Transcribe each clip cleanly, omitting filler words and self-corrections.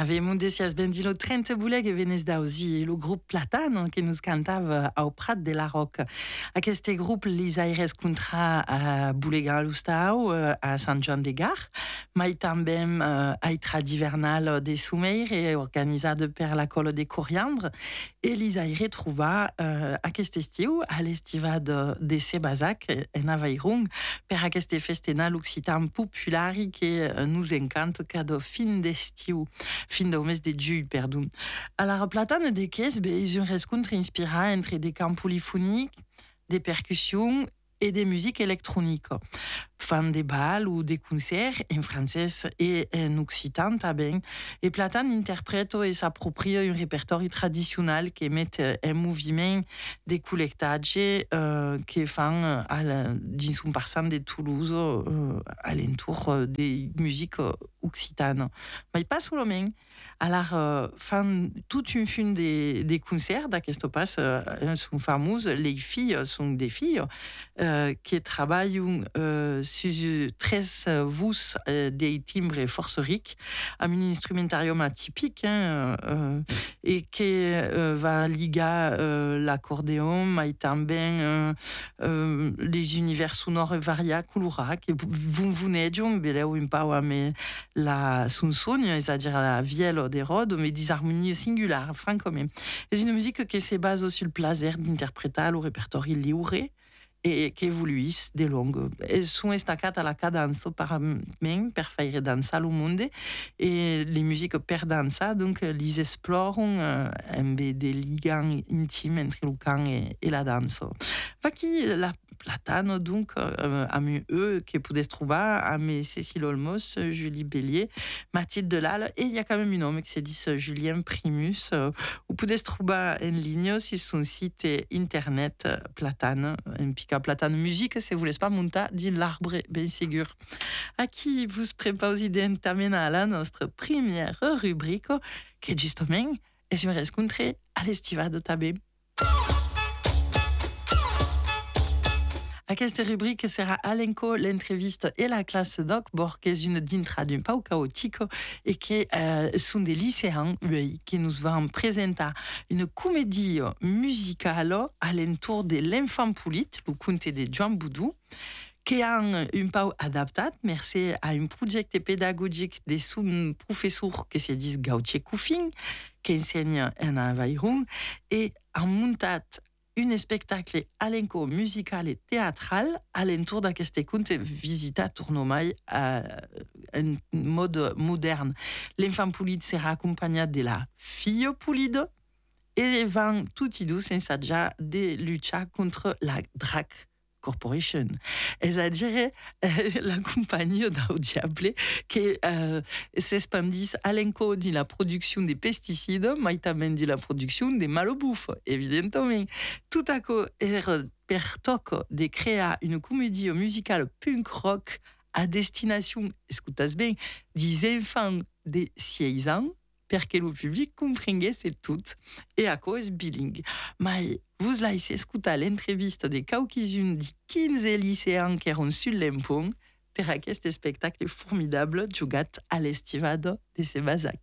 Avevamo deciso bendilo 30 buleg e venes dausi lo grup Platano che nos cantava au Prat de la Roca. Aquest grup lis aires contra a Bulega Lustau a Sant Joan de Gar, mai també aitra d'hivernal de Sumeir e organitzada per la Cola de Coriandre e lis aire trobar aquest estiu a l'estivad de Sebazac en Avairung per aquest festenal occitan populari que nous encanta cada fin d'estiu. Fin do mes de juillet, pardon. À la Platane de Kes, ils ont rencontre inspiré entre des camps polyphoniques, des percussions et des musiques électroniques. Fan des balles ou des concerts en français et en occitan taben. Et Platane interprète et s'approprie un répertoire traditionnel qui met en mouvement des collectages qui font dins un parcent de Toulouse alentour des musiques occitanes. Mais pas seulement. Alors, fan toute une fin des concerts d'aquest passe sont fameuses. Les filles sont des filles qui travaillent sur 13 voix des timbres force riques, avec un instrumentarium atypique et qui va lier l'accordéon, mais també les univers sonores variés, colorats, que vous n'êtes pas mais la sonsogne, c'est-à-dire la vielle des rhodes, mais des harmonies singulaires, franchement. C'est une musique qui se base sur le plaisir d'interpréter le répertoire libre et qui évolue de longue. Elles sont staccate à la cadence par main, per faire danser le monde, et les musiques per danser, donc, les explorent des liens intimes entre le chant et la danse. Qui la Platane, donc, ami eux, qui pouvaient se trouver, ami Cécile Olmos, Julie Bélier, Mathilde Delal, et il y a quand même un homme qui se dit Julien Primus, vous pouvez se trouver en ligne sur son site internet Platane, un pica Platane musique, si vous voulez pas monter dans l'arbre, bien sûr. À qui vous préparez d'entamer à la notre première rubrique, qui est justement, et je me rencontre à l'estivade de Tabé. Aquesta rubrique sera Alenco, l'entreviste et la classe doc, qui est une dintra d'un peu chaotique et qui sont des lycéens qui nous vont présenter une comédie musicale alentour de l'enfant poulite, le conte de Joan Boudou, qui est un peu adapté merci à un projet pédagogique de son professeur qui se dit Gauthier Couffin, qui enseigne en Avairung, et en montat un spectacle alenco musical et théâtral alentour d'aquest conte visita tournomai en mode moderne. L'enfant poulide sera accompagné de la fille poulide et van tutti deux s'ensaggia de lutter contre la Drag Corporation. C'est-à-dire la compagnie d'au diable qui s'expandisse alenco dans la production des pesticides, mais també dans la production des malobouffes, évidemment. Tout à coup, per toc de créer une comédie musicale punk rock à destination, écoutez bien, des enfants de 6 ans, perché le public comprenne c'est tout, et à cause bilingue. Mais vous laissez écouter l'entreviste de quelques-uns des 15 lycéens qui sont sur l'empont pour aquest spectacle formidable jugat à l'estivade de Sebazac.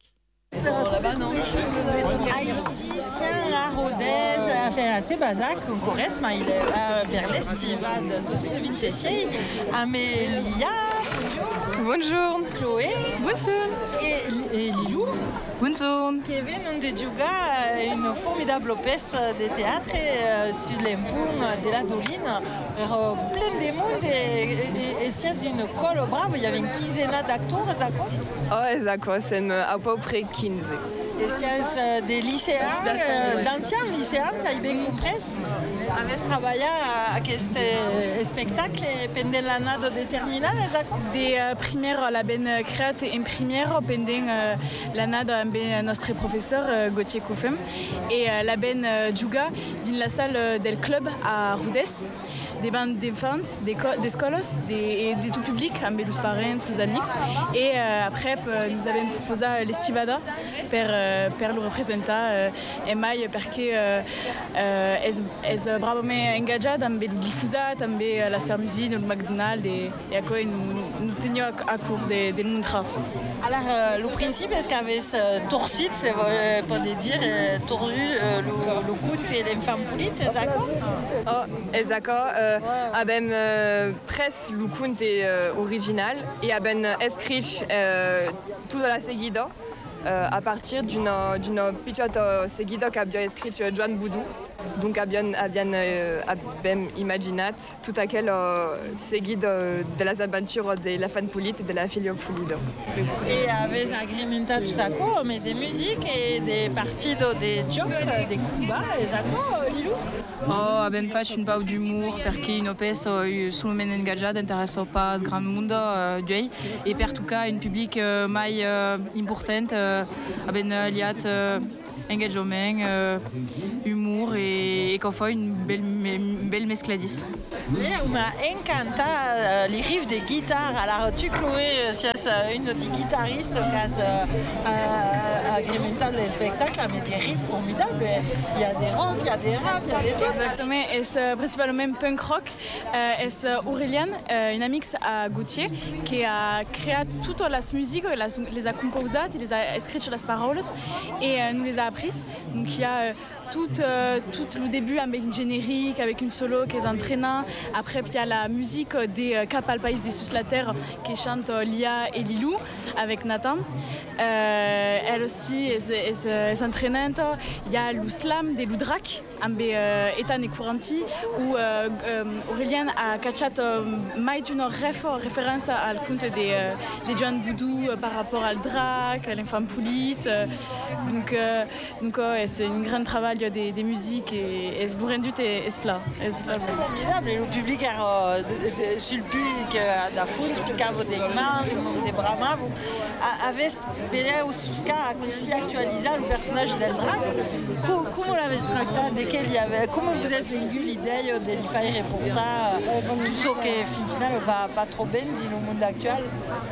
Ici, c'est la Rodez, à Sebazac, en Corrèze, mais il est vers l'estivade 2026. Amélia, bonjour. Chloé, Bonjour. et Lilou, Bonjour. qui viennent de jouer une formidable pièce de théâtre sur l'empont de la Doline. Plein de monde et c'est une colle brave, il y avait une quinzaine d'acteurs, d'accord? Oh, d'accord, c'est à peu près 15. Les sciences des lycéens, d'anciens lycéens, ça y est bien compris, avaient travaillé à ce spectacle pendant l'année de terminale, d'accord? Des primaires, la ben créate en première pendant l'année avec notre professeur Gauthier Couffin et la ben juga dans la salle del club à Rodez. des bandes d'enfance, des scolos, et de tout public, amb les parents, les amis. Et après, nous avons proposé l'estivada per le representar e mai perché és bravament engajat amb el glifosat, amb la sphère musique, le McDonald's et à quoi nous tenions à court del Muntra. Alors, le principe, est-ce qu'avait ce torsit, c'est pour dire tordu, le cunt et l'enfant pulit, est-ce que? Oh, ezako, abem pres le cunt original et abem escrit toute la seguida à partir d'une petite seguida qu'a écrit Joan Boudou. Donc abem imaginat tout aquel seguido de las aventures de la fan pulit et de la filio pulido. Et avez agrémentat tout à coup, mais des musiques et des parties des jokes, des combats, est-ce que, Lilou? Oh, abem faig un pau d'humour perché no pes solament engajat interesso pas gran mundo d'uei e per tocar un public mai important abem liat engagement, humour et qu'on fait une belle mescladis. On m'a encanté les riffs des guitares. Alors, tu Chloé, si c'est une des guitaristes qui a agrémenté les spectacles, mais des riffs formidables. Il y a des rock, il y a des rap, il y a des trucs. Exactement, c'est principalement punk rock. C'est Aurélien, une amie à Gauthier, qui a créé toute la musique, les a composées, les a écrites sur les paroles et nous les a apprises. Donc il y a tout le début avec une générique, avec une solo qui est entraînant. Après, il y a la musique des Cap al País de Sus la Terre qui chante Lia et Lilou avec Nathan. Elle aussi est entraînante. Il y a le slam de Ludrac avec Ethan et Couranti où Aurélien a catchat mai une référence à le conte de Joan Boudou par rapport à le drac, à l'enfant pulit. Donc c'est un grand travail des musiques et ce bourrendu est plat. C'est formidable. Et le public sur le public da Funs, picavo des images, des bramas. Avez Bélé ou Suska a aussi actualisé le personnage d'Eldrac. Comment l'avez tracté? Comment vous avez vécu l'idée de lui faire reporter tout ce qui finalement va pas trop bien dans le monde actuel?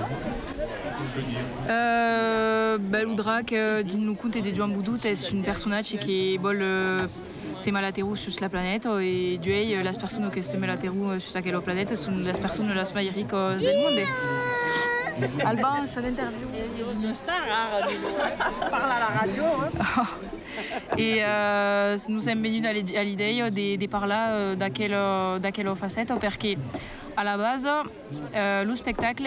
L'Udrac, din le conte de Joan Boudou, c'est une personnage qui est c'est malateru sur la planète et duei las personnes qui se malateru sur aquella planète sont las personnes las mai ricas del monde. Alban, c'est l'interview. C'est une star, parle à la radio. Et nous sommes venus à l'idée de parler d'aquella facette parce que à la base, le spectacle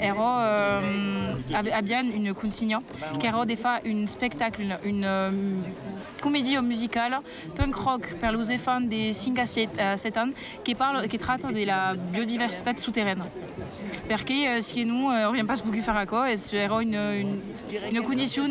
a bien une consigne qui era de faire un spectacle, une comédie musicale punk rock pour les enfants de 5 à 7 ans qui traite de la biodiversité souterraine. Parce que si nous n'aurions pas voulu faire ça, c'est une condition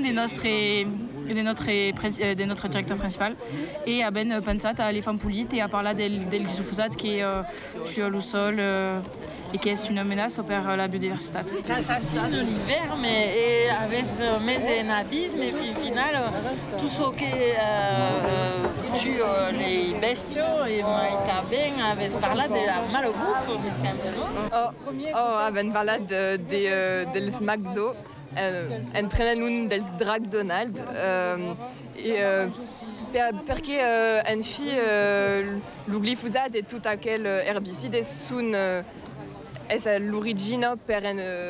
de notre directeur principal et a ben pensé à l'enfant pulit et à parler del glyphosate qui est sur le sol et qui est une menace pour la biodiversité. Ça assassine l'hiver, mais avec mes nabis, mais au final, tout ce qui tue les bestiaux et maïta bien avec parlé de la malbouffe, mais c'est un peu ben parla del McDo. En prenen un dels Drac Donald perché en fi lo glifosat e tot aquel herbicide són l'origine per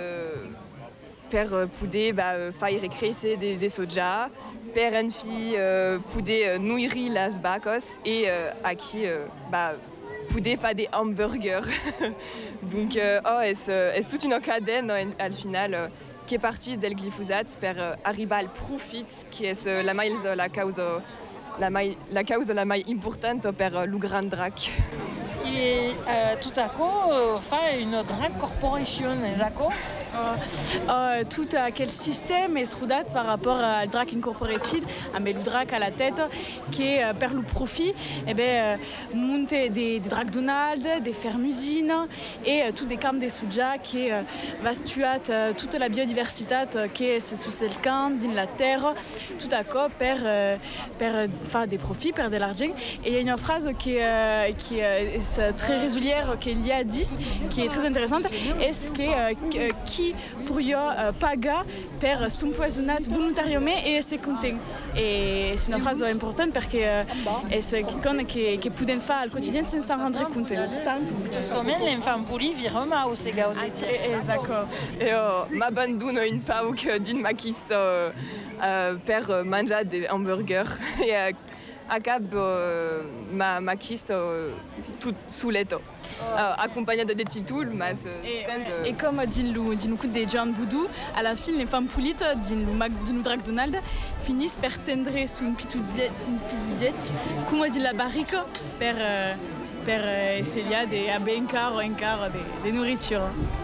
poder faire crécer des soja, per en fi poder nourrir les vacas et aquí poder faire des hamburgers. Donc c'est toute une cadène al final qui est partie del glyphosate per arribar al profit, qui est la cause la mai importante per le grand drac. Et tout à coup, fait une drag corporation, d'accord? Tout quel système est soudat par rapport au drac incorporated, à le drac à la tête, qui est per le profit, monter des dracs Donald, des fermes-usines et tout des camps des soudja qui va stuat toute la biodiversité qui est sous le camp, dans la terre, tout à quoi per faire des profits, per de l'argent. Et il y a une phrase qui est très régulière, qui est liée à 10, qui est très intéressante, est-ce que qui pourrait paga per s'empoisonner volontairement et c'est content. Et c'est une phrase importante parce que c'est quelqu'un qui peut faire au quotidien sans s'en rendre compte. Justement, l'enfant pourri vire ma au sega aux étiers. D'accord. Et ma bandoune une pauk d'une maquis per manja des hamburgers et à cap ma maquis tout sous l'étau. Accompagnée de des titouls, mais et comme dit le coup des John Boudou, à la fin les femmes poulites dit le drac Donald finissent par tendre sous une petite diète, comme dit la barrique per essayer des un quart des nourritures.